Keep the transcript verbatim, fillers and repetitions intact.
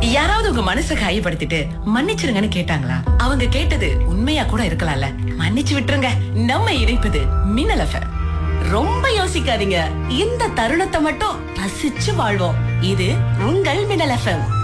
யாராவது உங்க மனசை காயப்படுத்திட்டு மன்னிச்சிருங்கன்னு கேட்டாங்களா? அவங்க கேட்டது உண்மையா கூட இருக்கலாம்ல. மன்னிச்சு விட்டுருங்க. நம்ம இணைப்பது மின்னல் எஃப்எம். ரொம்ப யோசிக்காதீங்க, இந்த தருணத்தை மட்டும் ரசிச்சு வாழ்வோம். இது உங்கள் மின்னல் எஃப்எம்.